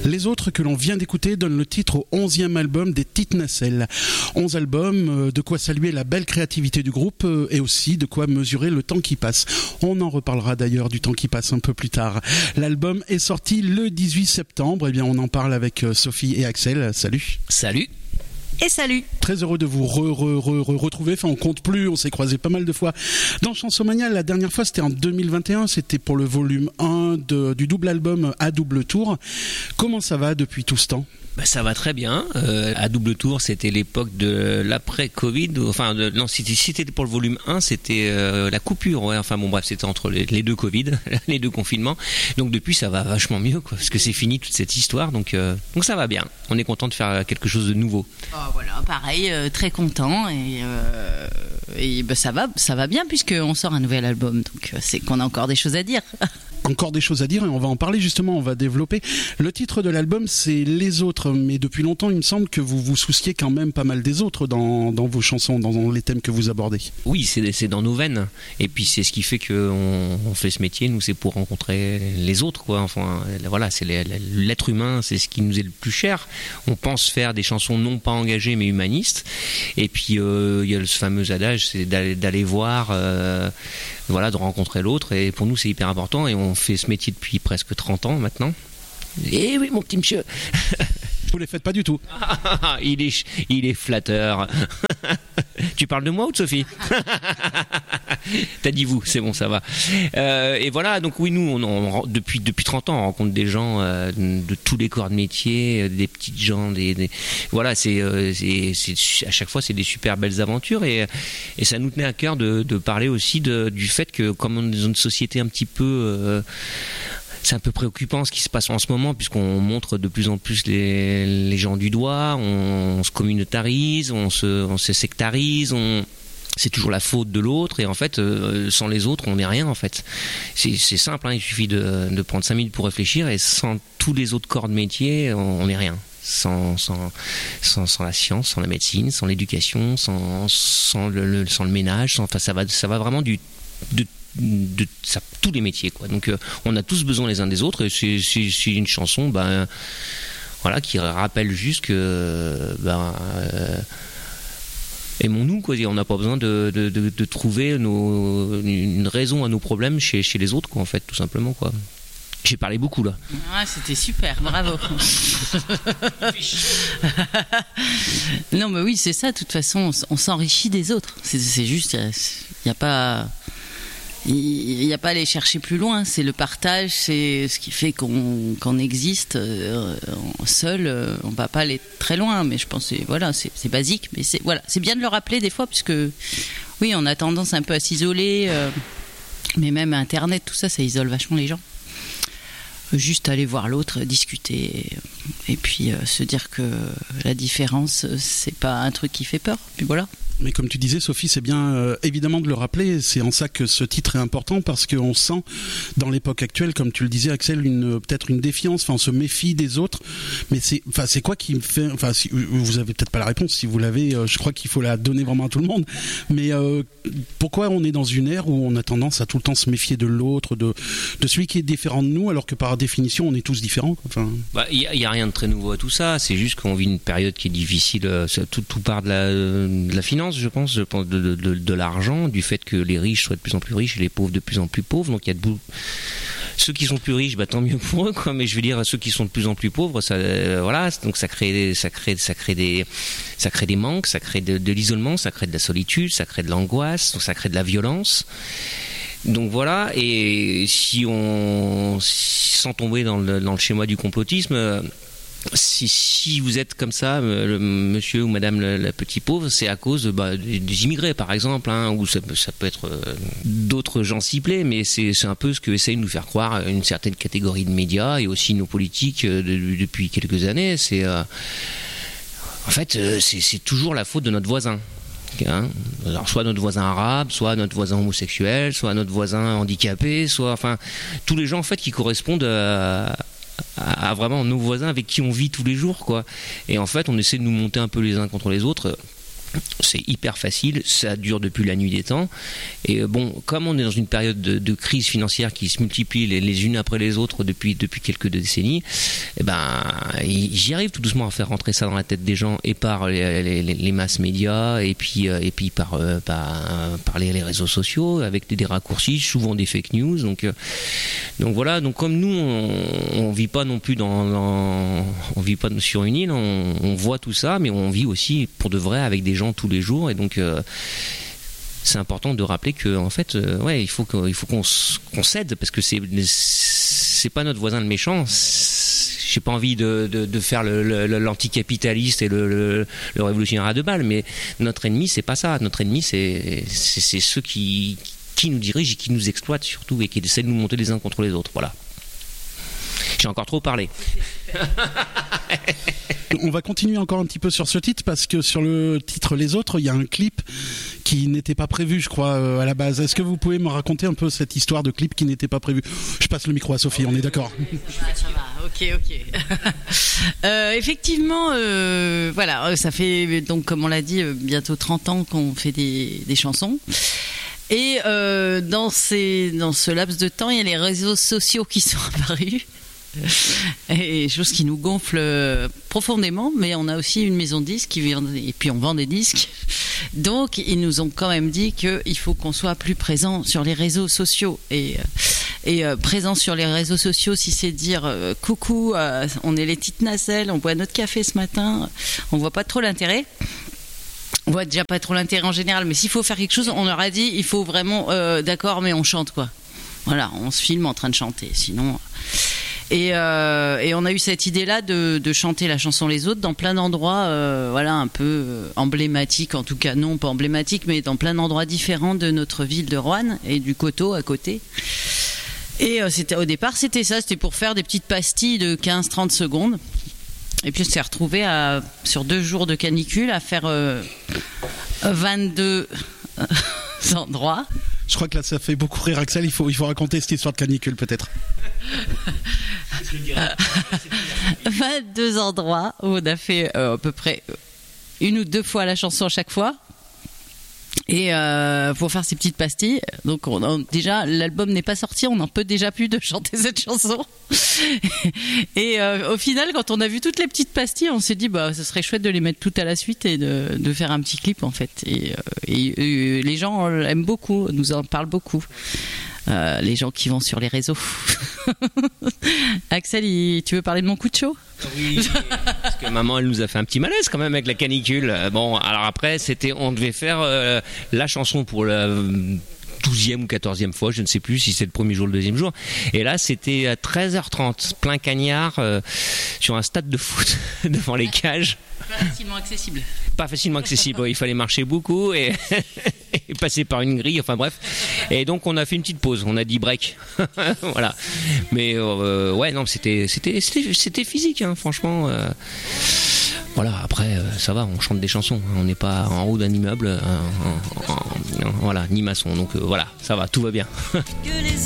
Les autres que l'on vient d'écouter donnent le titre au 11e album des Petites Nacelles. 11 albums, de quoi saluer la belle créativité du groupe et aussi de quoi mesurer le temps qui passe. On en reparlera d'ailleurs du temps qui passe un peu plus tard. L'album est sorti le 18 septembre. Eh bien, on en parle avec Sophie et Axel. Salut. Salut. Et salut. Très heureux de vous retrouver. Enfin, on compte plus, on s'est croisés pas mal de fois dans Chansomania. La dernière fois, c'était en 2021. C'était pour le volume 1 du double album À Double Tour. Comment ça va depuis tout ce temps ? Ça va très bien. À Double Tour, c'était l'époque de l'après-Covid. Enfin, non, c'était pour le volume 1, c'était la coupure. Ouais. Enfin bon, bref, c'était entre les deux Covid, les deux confinements. Donc depuis, ça va vachement mieux, quoi, parce que c'est fini toute cette histoire. Donc ça va bien. On est content de faire quelque chose de nouveau. Oh, voilà, pareil, très content et ça va bien puisqu'on sort un nouvel album. Donc c'est qu'on a encore des choses à dire. Encore des choses à dire et on va en parler justement, on va développer. Le titre de l'album, c'est Les Autres, mais depuis longtemps, il me semble que vous vous souciez quand même pas mal des autres dans vos chansons, dans les thèmes que vous abordez. Oui, c'est dans nos veines. Et puis c'est ce qui fait qu'on fait ce métier, nous, c'est pour rencontrer les autres, quoi. Enfin, voilà, c'est l'être humain, c'est ce qui nous est le plus cher. On pense faire des chansons non pas engagées, mais humanistes. Et puis, il y a ce fameux adage, c'est d'aller voir... voilà, de rencontrer l'autre, et pour nous c'est hyper important, et on fait ce métier depuis presque 30 ans maintenant. Eh oui, mon petit monsieur. Vous les faites pas du tout. Il est flatteur. Tu parles de moi ou de Sophie? T'as dit vous, c'est bon, ça va. Et voilà, donc oui, nous, depuis 30 ans, on rencontre des gens de tous les corps de métier, des petites gens, voilà, c'est à chaque fois, c'est des super belles aventures, et ça nous tenait à cœur de parler aussi du fait que, comme on est dans une société un petit peu... c'est un peu préoccupant ce qui se passe en ce moment, puisqu'on montre de plus en plus les gens du doigt, on se communautarise, on se sectarise, c'est toujours la faute de l'autre, et en fait, sans les autres, on n'est rien, en fait. C'est simple, hein, il suffit de prendre 5 minutes pour réfléchir, et sans tous les autres corps de métier, on n'est rien. Sans la science, sans la médecine, sans l'éducation, sans le ménage, enfin, ça va vraiment de tous les métiers, quoi. Donc on a tous besoin les uns des autres, et c'est une chanson voilà, qui rappelle juste que aimons-nous, quoi. On n'a pas besoin de trouver une raison à nos problèmes chez les autres, quoi, en fait, tout simplement, quoi. J'ai parlé beaucoup là. Ah, c'était super, bravo. Non, mais oui, c'est ça. De toute façon, on s'enrichit des autres. C'est juste, il n'y a pas à aller chercher plus loin. C'est le partage, c'est ce qui fait qu'on existe seul. On va pas aller très loin, mais je pense que voilà, c'est basique. Mais c'est bien de le rappeler des fois, puisque oui, on a tendance un peu à s'isoler. Mais même Internet, tout ça, ça isole vachement les gens. Juste aller voir l'autre, discuter, et puis se dire que la différence, c'est pas un truc qui fait peur. Puis voilà. Mais comme tu disais, Sophie, c'est bien évidemment de le rappeler. C'est en ça que ce titre est important, parce qu'on sent dans l'époque actuelle, comme tu le disais, Axel, peut-être une défiance. Enfin, on se méfie des autres. Mais c'est quoi qui me fait... Enfin, vous avez peut-être pas la réponse. Si vous l'avez, je crois qu'il faut la donner vraiment à tout le monde. Mais pourquoi on est dans une ère où on a tendance à tout le temps se méfier de l'autre, de celui qui est différent de nous, alors que par définition, on est tous différents, quoi. Enfin... y a rien de très nouveau à tout ça. C'est juste qu'on vit une période qui est difficile. Tout part de la finance. Je pense de l'argent, du fait que les riches soient de plus en plus riches et les pauvres de plus en plus pauvres. Donc il y a ceux qui sont plus riches, tant mieux pour eux, quoi. Mais je veux dire, ceux qui sont de plus en plus pauvres, ça, voilà. Donc ça crée des manques, ça crée de l'isolement, ça crée de la solitude, ça crée de l'angoisse, donc ça crée de la violence. Donc voilà. Et sans tomber dans le schéma du complotisme. Si vous êtes comme ça, le monsieur ou madame la petite pauvre, c'est à cause des immigrés, par exemple, hein, ou ça peut être d'autres gens ciblés, mais c'est un peu ce que essaye de nous faire croire une certaine catégorie de médias, et aussi nos politiques depuis quelques années. En fait, c'est toujours la faute de notre voisin. Hein. Alors, soit notre voisin arabe, soit notre voisin homosexuel, soit notre voisin handicapé, enfin tous les gens, en fait, qui correspondent à vraiment nos voisins avec qui on vit tous les jours, quoi. Et en fait, on essaie de nous monter un peu les uns contre les autres. C'est hyper facile, ça dure depuis la nuit des temps. Et bon, comme on est dans une période de crise financière qui se multiplie les unes après les autres depuis quelques décennies, eh ben, j'y arrive tout doucement à faire rentrer ça dans la tête des gens, et par les masses médias, et puis par les réseaux sociaux, avec des raccourcis, souvent des fake news. Donc voilà. Donc comme nous, on vit pas non plus on vit pas sur une île, on voit tout ça, mais on vit aussi pour de vrai avec des gens tous les jours, et donc c'est important de rappeler que en fait il faut qu'on s'aide, parce que c'est pas notre voisin le méchant. J'ai pas envie de faire l'anticapitaliste et le révolutionnaire à deux balles, mais notre ennemi c'est pas ça. Notre ennemi c'est ceux qui nous dirigent et qui nous exploitent surtout, et qui essaient de nous monter les uns contre les autres. Voilà. J'ai encore trop parlé. On va continuer encore un petit peu sur ce titre, parce que sur le titre Les Autres, il y a un clip qui n'était pas prévu, je crois, à la base. Est-ce que vous pouvez me raconter un peu cette histoire de clip qui n'était pas prévu? Je passe le micro à Sophie, on est d'accord? Ça va, ok. Effectivement, voilà, ça fait, donc, comme on l'a dit, bientôt 30 ans qu'on fait des chansons. Et dans ce laps de temps, il y a les réseaux sociaux qui sont apparus. Et chose qui nous gonfle profondément, mais on a aussi une maison de disques et puis on vend des disques, donc ils nous ont quand même dit qu'il faut qu'on soit plus présent sur les réseaux sociaux, et présent sur les réseaux sociaux, si c'est dire coucou, on est les petites nacelles, on boit notre café ce matin, on voit pas trop l'intérêt. On voit déjà pas trop l'intérêt en général, mais s'il faut faire quelque chose, on leur a dit il faut vraiment d'accord, mais on chante quoi. Voilà, on se filme en train de chanter, sinon. Et on a eu cette idée-là de chanter la chanson Les Autres dans plein d'endroits, voilà, un peu emblématiques, en tout cas non pas emblématiques, mais dans plein d'endroits différents de notre ville de Roanne et du Coteau à côté. Et au départ, c'était pour faire des petites pastilles de 15-30 secondes. Et puis on s'est retrouvé sur 2 jours de canicule à faire 22 endroits. Je crois que là ça fait beaucoup rire Axel, il faut raconter cette histoire de canicule peut-être. 22 endroits où on a fait à peu près 1 ou 2 fois la chanson à chaque fois. Et pour faire ces petites pastilles, donc déjà l'album n'est pas sorti, on n'en peut déjà plus de chanter cette chanson. Et au final, quand on a vu toutes les petites pastilles, on s'est dit ce serait chouette de les mettre toutes à la suite et de faire un petit clip en fait. Et les gens aiment beaucoup, nous en parlent beaucoup. Les gens qui vont sur les réseaux. Axel, tu veux parler de mon coup de chaud? Oui, parce que maman elle nous a fait un petit malaise quand même avec la canicule. Bon, alors après on devait faire la chanson pour la 12e ou 14e fois, je ne sais plus si c'est le premier jour ou le deuxième jour. Et là, c'était à 13h30, plein cagnard, sur un stade de foot, devant les cages. Pas facilement accessible. Pas facilement accessible, il fallait marcher beaucoup et passer par une grille, enfin bref. Et donc, on a fait une petite pause, on a dit break. Voilà. Mais ouais, non, c'était physique, hein, franchement. Voilà, après, ça va, on chante des chansons. On n'est pas en haut d'un immeuble, voilà, ni maçon. Donc voilà, ça va, tout va bien.